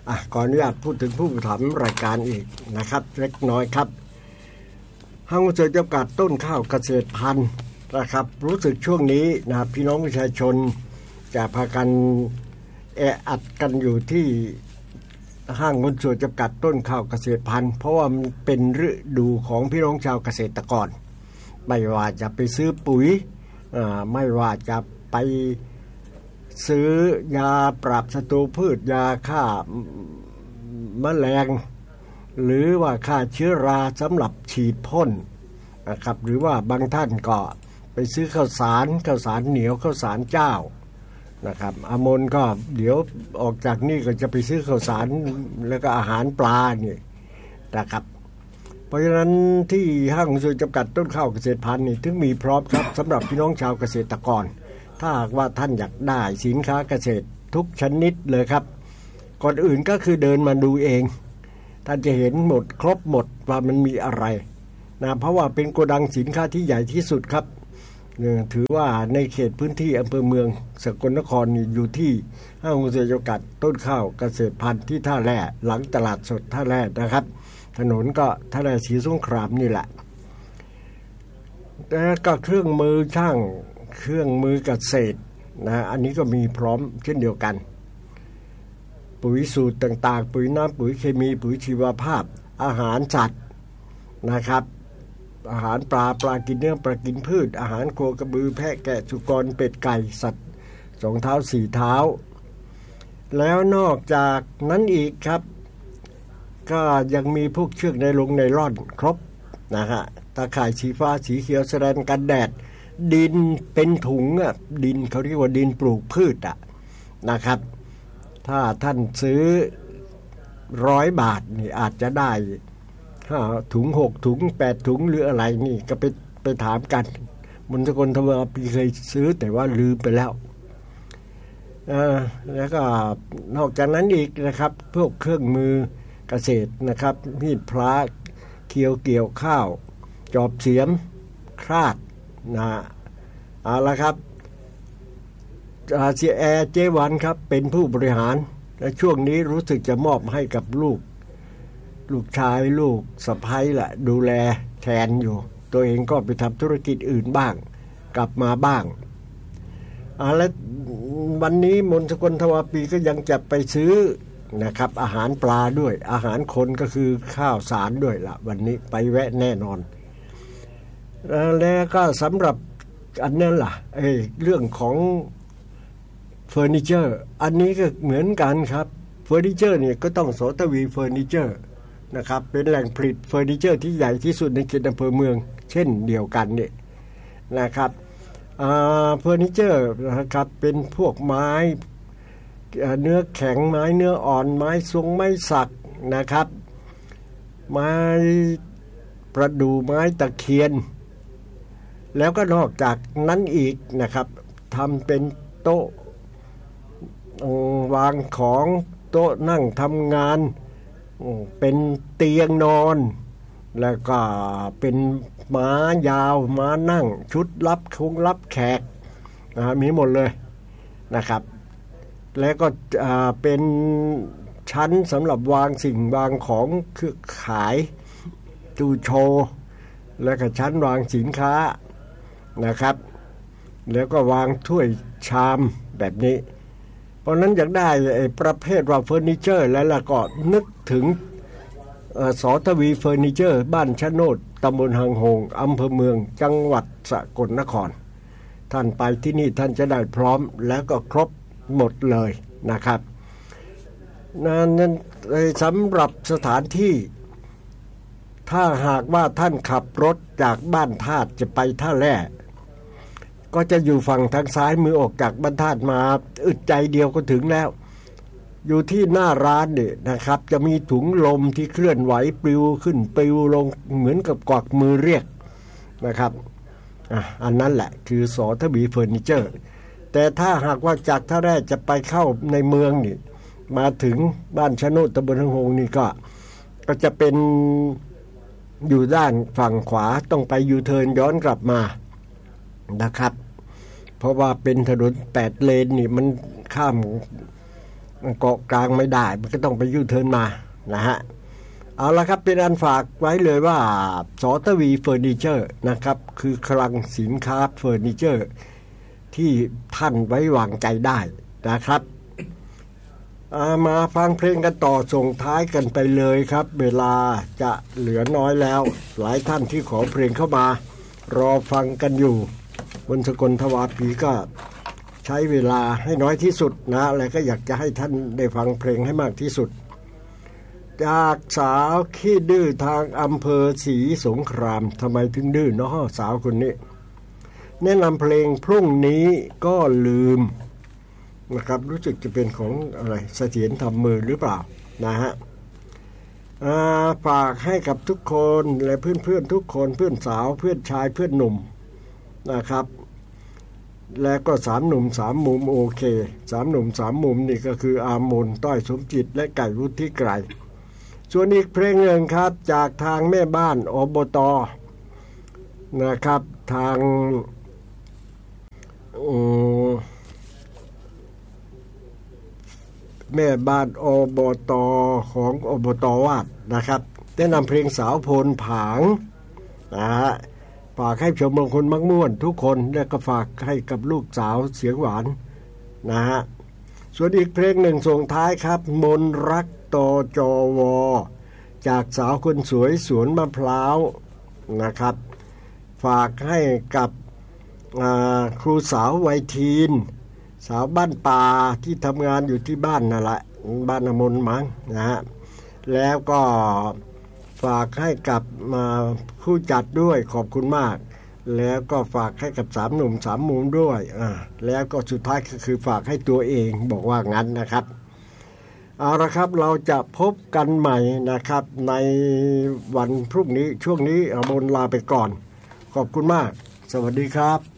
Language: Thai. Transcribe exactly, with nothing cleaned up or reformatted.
อ่ะขออนุญาตพูดถึงผู้ถามรายการอีกนะครับเล็กน้อยครับห้างหุ้นส่วนจำกัดต้นข้าวเกษตรพันธุ์นะครับรู้สึกช่วงนี้นะพี่น้องประชาชนจะพากันแออัดกันอยู่ที่ห้างหุ้นส่วนจำกัดต้นข้าวเกษตรพันธุ์เพราะว่ามันเป็นฤดูของพี่น้องชาวเกษตรกรไม่ว่าจะไปซื้อปุ๋ยไม่ว่าจะไปซื้อยาปราบศัตรูพืชยาฆ่าแมลงหรือว่าฆ่าเชื้อราสำหรับฉีดพ่นนะครับหรือว่าบางท่านก็ไปซื้อข้าวสารข้าวสารเหนียวข้าวสารเจ้านะครับอามนก็เดี๋ยวออกจากนี่ก็จะไปซื้อข้าวสารแล้วก็อาหารปลานี่นะครับเพราะฉะนั้นที่ห้างหุ้นส่วนจำกัดต้นข้าวเกษตรพันธุ์นี่ถึงมีพร้อมครับสำหรับพี่น้องชาวเกษตรกรถ้าหากว่าท่านอยากได้สินค้าเกษตรทุกชนิดเลยครับก่อนอื่นก็คือเดินมาดูเองท่านจะเห็นหมดครบหมดว่ามันมีอะไรนะเพราะว่าเป็นโกดังสินค้าที่ใหญ่ที่สุดครับถือว่าในเขตพื้นที่อำเภอเมืองสกลนครนี่อยู่ที่ห้างหุ้นส่วนจำกัดต้นข้าวเกษตรพันธุ์ที่ท่าแร่หลังตลาดสดท่าแร่นะครับถนนก็ท่าแร่ศรีสงครามนี่แหละแล้วก็เครื่องมือช่างเครื่องมือเกษตรนะอันนี้ก็มีพร้อมเช่นเดียวกันปุ๋ยสูตรต่างๆปุ๋ยน้ำปุ๋ยเคมีปุ๋ยชีวภาพอาหารสัตว์นะครับอาหารปลาปลากินเนื้อปลากินพืชอาหารโคกระบือแพะแกะสุกรเป็ดไก่สัตว์สองเท้าสี่เท้าแล้วนอกจากนั้นอีกครับก็ยังมีพวกเชือกไนลงไนล่อนครบนะฮะตาข่ายสีฟ้าสีเขียวแสดงกันแดดดินเป็นถุงอ่ะดินเขาเรียกว่าดินปลูกพืชอ่ะนะครับถ้าท่านซื้อร้อยบาทนี่อาจจะได้ห้าถุงหกถุงแปดถุงหรืออะไรนี่ก็ไปไปถามกันมนสกลทวาปีเคยซื้อแต่ว่าลืมไปแล้วอ่าแล้วก็นอกจากนั้นอีกนะครับพวกเครื่องมือเกษตรนะครับมีดพระเคียวเกี่ยวข้าวจอบเสียมคราดนะเอาละครับเสียแอร์เจวันครับเป็นผู้บริหารและช่วงนี้รู้สึกจะมอบให้กับลูกลูกชายลูกสะใภ้แหละดูแลแทนอยู่ตัวเองก็ไปทำธุรกิจอื่นบ้างกลับมาบ้างอ่าและวันนี้มนสกลทวาปีก็ยังจะไปซื้อนะครับอาหารปลาด้วยอาหารคนก็คือข้าวสารด้วยล่ะวันนี้ไปแวะแน่นอนแล้วก็สำหรับอันนั้นล่ะเอ้เรื่องของเฟอร์นิเจอร์อันนี้ก็เหมือนกันครับเฟอร์นิเจอร์เนี่ยก็ต้องโสตวีเฟอร์นิเจอร์นะครับเป็นแหล่งผลิตเฟอร์นิเจอร์ที่ใหญ่ที่สุดในเขตอำเภอเมืองเช่นเดียวกันนี่นะครับอ่าเฟอร์นิเจอร์นะครับเป็นพวกไม้เนื้อแข็งไม้เนื้ออ่อนไม้ทรงไม้สักนะครับไม้ประดู่ไม้ตะเคียนแล้วก็นอกจากนั้นอีกนะครับทำเป็นโต๊ะวางของโต๊ะนั่งทำงานเป็นเตียงนอนแล้วก็เป็นม้ายาวม้านั่งชุดรับคงรับแขกนะมีหมดเลยนะครับแล้วก็เป็นชั้นสำหรับวางสิ่งวางของคือขายตู้โชว์แล้วก็ชั้นวางสินค้านะครับแล้วก็วางถ้วยชามแบบนี้เพราะนั้นอยากได้ประเภทว่าเฟอร์นิเจอร์แล้วล่ะก็นึกถึงสอทวีเฟอร์นิเจอร์บ้านชะโนดตำบลหางโหงอำเภอเมืองจังหวัดสกลนครท่านไปที่นี่ท่านจะได้พร้อมแล้วก็ครบหมดเลยนะครับนั้นสำหรับสถานที่ถ้าหากว่าท่านขับรถจากบ้านธาตุจะไปท่าแร่ก็จะอยู่ฝั่งทางซ้ายมือออกจากบ้านธาตุมาอึดใจเดียวก็ถึงแล้วอยู่ที่หน้าร้านนี่นะครับจะมีถุงลมที่เคลื่อนไหวปลิวขึ้นปลิวลงเหมือนกับกวักมือเรียกนะครับอ่ะอันนั้นแหละคือสอทวีเฟอร์นิเจอร์แต่ถ้าหากว่าจากท่าแร่จะไปเข้าในเมืองนี่มาถึงบ้านชะโนดตำบลหางโหงนี่ก็ก็จะเป็นอยู่ด้านฝั่งขวาต้องไปยูเทิร์นย้อนกลับมานะครับเพราะว่าเป็นถนนแปดเลนนี่มันข้ามเกาะกลางไม่ได้มันก็ต้องไปยูเทิร์นมานะฮะเอาละครับเป็นอันฝากไว้เลยว่าสตวีเฟอร์นิเจอร์นะครับคือคลังสินค้าเฟอร์นิเจอร์ที่ท่านไว้วางใจได้นะครับมาฟังเพลงกันต่อส่งท้ายกันไปเลยครับเวลาจะเหลือน้อยแล้วหลายท่านที่ขอเพลงเข้ามารอฟังกันอยู่บนสกลทวารปีก็ใช้เวลาให้น้อยที่สุดนะและก็อยากจะให้ท่านได้ฟังเพลงให้มากที่สุดจากสาวขี้ดื้อทางอำเภอศรีสงครามทำไมถึงดื้อเนาะสาวคนนี้แนะนำเพลงพรุ่งนี้ก็ลืมนะครับรู้สึกจะเป็นของอะไรเสถียรทำมือหรือเปล่านะฮะฝากให้กับทุกคนและเพื่อนๆทุกคนเพื่อนสาวเพื่อนชายเพื่อนหนุ่มนะครับและก็สามหนุ่มสามมุมโอเคสามหนุ่มสามมุมนี่ก็คืออามนต้อยสมจิตและไก่วุฒิไกรส่วนอีกเพลงหนึ่งครับจากทางแม่บ้านอบต.นะครับทางแม่บ้านอบต.ของอบต.วาดนะครับได้นำเพลงสาวโพนผางนะฮะฝากให้ชมบางคนมักม่วนทุกคนและก็ฝากให้กับลูกสาวเสียงหวานนะฮะส่วนอีกเพลงหนึ่งส่งท้ายครับมนรักตจวจากสาวคนสวยสวนมะพร้าวนะครับฝากให้กับครูสาววัยทีนสาวบ้านป่าที่ทำงานอยู่ที่บ้านนั่นแหละบ้านอมนมั้งนะฮะแล้วก็ฝากให้กับผู้จัดด้วยขอบคุณมากแล้วก็ฝากให้กับสามหนุ่มสามมุมด้วยอ่าแล้วก็สุดท้ายก็คือฝากให้ตัวเองบอกว่างั้นนะครับเอาละครับเราจะพบกันใหม่นะครับในวันพรุ่งนี้ช่วงนี้อมนลาไปก่อนขอบคุณมากสวัสดีครับ